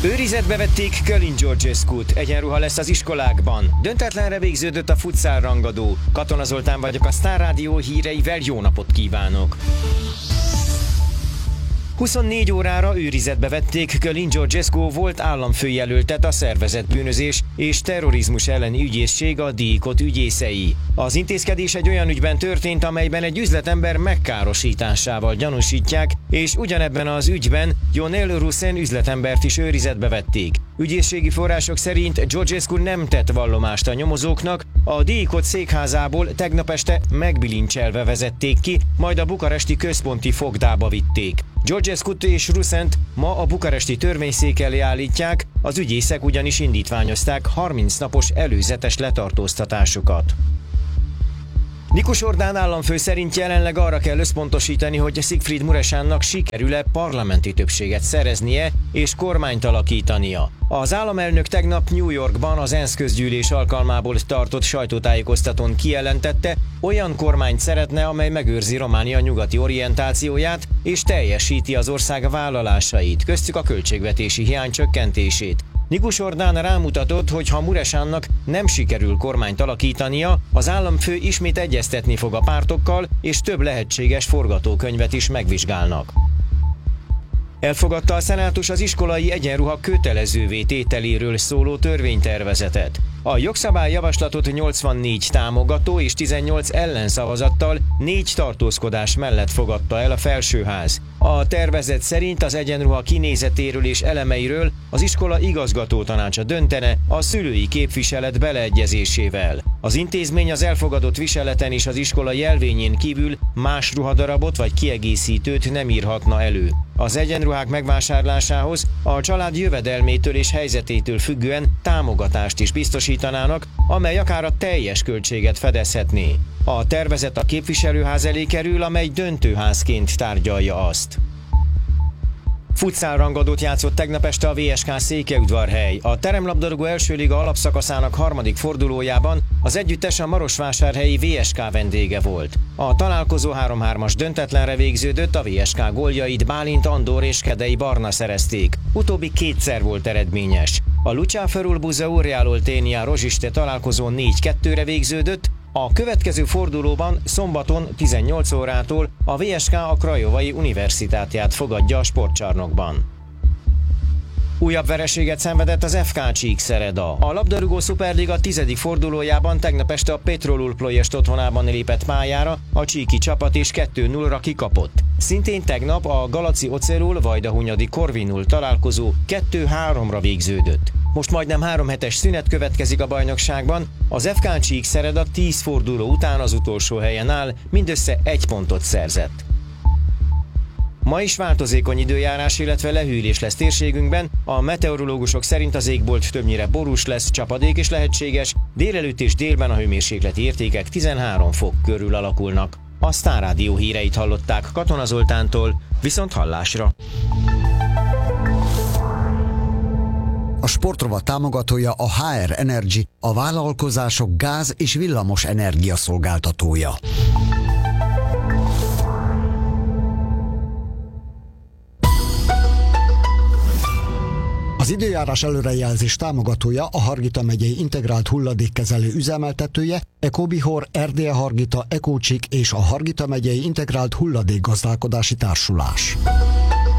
Őrizetbe vették Călin Georgescut, egyenruha lesz az iskolákban. Döntetlenre végződött a futsal rangadó. Katona Zoltán vagyok, a Sztár Rádió híreivel, jó napot kívánok! 24 órára őrizetbe vették Călin Georgescu volt államfőjelöltet a szervezett bűnözés és terrorizmus elleni ügyészség, a DICOT ügyészei. Az intézkedés egy olyan ügyben történt, amelyben egy üzletember megkárosításával gyanúsítják, és ugyanebben az ügyben Ionel Rusen üzletembert is őrizetbe vették. Ügyészségi források szerint Georgescu nem tett vallomást a nyomozóknak, a DICOT székházából tegnap este megbilincselve vezették ki, majd a bukaresti központi fogdába vitték. Georgescut és Rusent ma a bukaresti törvényszék elé állítják, az ügyészek ugyanis indítványozták 30 napos előzetes letartóztatásukat. Nikus Orbán államfő szerint jelenleg arra kell összpontosítani, hogy Siegfried Mureşánnak sikerül-e parlamenti többséget szereznie és kormányt alakítania. Az államelnök tegnap New Yorkban az ENSZ közgyűlés alkalmából tartott sajtótájékoztatón kijelentette, olyan kormányt szeretne, amely megőrzi Románia nyugati orientációját és teljesíti az ország vállalásait, köztük a költségvetési hiány csökkentését. Nikus Orbán rámutatott, hogy ha Mureşánnak nem sikerül kormányt alakítania, az államfő ismét egyeztetni fog a pártokkal, és több lehetséges forgatókönyvet is megvizsgálnak. Elfogadta a szenátus az iskolai egyenruha kötelezővé tételéről szóló törvénytervezetet. A jogszabályjavaslatot 84 támogató és 18 ellenszavazattal 4 tartózkodás mellett fogadta el a felsőház. A tervezet szerint az egyenruha kinézetéről és elemeiről az iskola igazgatótanácsa döntene a szülői képviselet beleegyezésével. Az intézmény az elfogadott viseleten és az iskola jelvényén kívül más ruhadarabot vagy kiegészítőt nem írhatna elő. Az egyenruhák megvásárlásához a család jövedelmétől és helyzetétől függően támogatást is biztosítanának, amely akár a teljes költséget fedezhetné. A tervezet a képviselőház elé kerül, amely döntőházként tárgyalja azt. Futsal rangadót játszott tegnap este a VSK Székelyudvarhely. A teremlabdarúgó első liga alapszakaszának harmadik fordulójában az együttes a marosvásárhelyi VSK vendége volt. A találkozó 3-3-as döntetlenre végződött, a VSK góljait Bálint Andor és Kedei Barna szerezték. Utóbbi kétszer volt eredményes. A Luceafărul Buzău Real Oltenia Rozsiste találkozó 4-2-re végződött, a következő fordulóban szombaton 18 órától a VSK a Craiovai Universitátiát fogadja a sportcsarnokban. Újabb vereséget szenvedett az FK Csíkszereda. A labdarúgó szuperliga 10. fordulójában tegnap este a Petrolul Ploiest otthonában lépett pályára, a csíki csapat és 2-0-ra kikapott. Szintén tegnap a Galaci Ocelul Vajdahunyadi Corvinul találkozó 2-3-ra végződött. Most majdnem 3 hetes szünet következik a bajnokságban, az FK Csíkszereda 10 forduló után az utolsó helyen áll, mindössze 1 pontot szerzett. Ma is változékony időjárás, illetve lehűlés lesz térségünkben, a meteorológusok szerint az égbolt többnyire borús lesz, csapadék is lehetséges, délelőtt és délben a hőmérsékleti értékek 13 fok körül alakulnak. A Sztár Rádió híreit hallották Katona Zoltántól, viszont hallásra! A sportrovat támogatója a HR Energy, a vállalkozások gáz- és villamos energia szolgáltatója. Az időjárás előrejelzés támogatója a Hargita megyei integrált hulladékkezelő üzemeltetője, Ecobihor, Erdélye Hargita, Ecócsik és a Hargita megyei integrált hulladékgazdálkodási társulás.